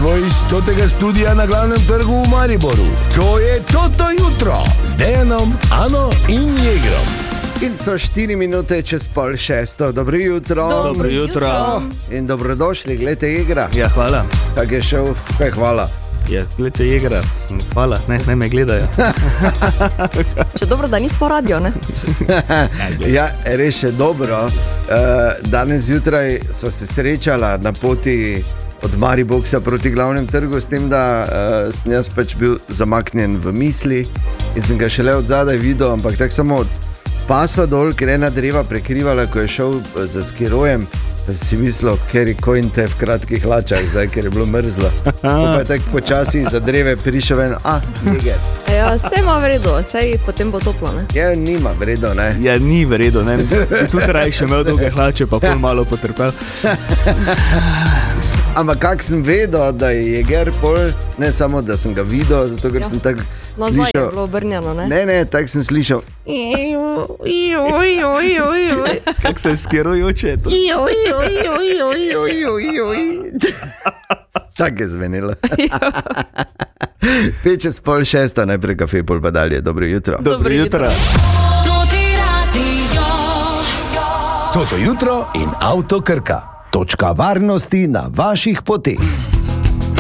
Živo iz 100. studia na Glavnem trgu v Mariboru. To je Toto jutro z Dejanom, Ano in Jegrom. In so 4 minute čez 5:30. Dobro jutro. Dobro jutro. In dobrodošli, gledajte Jegra. Ja, hvala. Kak je šel? Kaj hvala? Ja, gledajte Jegra. Hvala, ne me gledajo. Še dobro, da nismo radio, ne? Ja, res je dobro. Danes zjutraj sva se srečala na poti od Mariboxa proti Glavnem trgu, s tem, da sem jaz pač bil zamaknjen v misli in sem ga šele od zadaj videl, ampak tako samo od pasa dol, ker ena dreva prekrivala, ko je šel za skirojem, da si mislil, ker je kojnte v kratkih hlačah, zdaj, ker je bilo mrzlo. Pa je tako počasi za dreve prišel ven, Jeger. Ja, vse ima vredo, vse potem bo toplo, ne? Ja, nima vredo, ne? Ja, ni vredo, ne. Tudi raj še imel dolge hlače, pa pol malo potrpel. Ampak kak sem vedel, da je Jeger pol, ne samo, da sem ga videl, zato ker sem tako Nazaj slišal. je bilo obrnjeno, ne? Ne, tako sem slišal. Kako se skirojoče to? Tako je zvenelo. 5:30, najprej kafe, pol pa dalje. Dobro jutro. Dobro jutro. Toto jutro in Avto Krka. Točka varnosti na vaših poteh.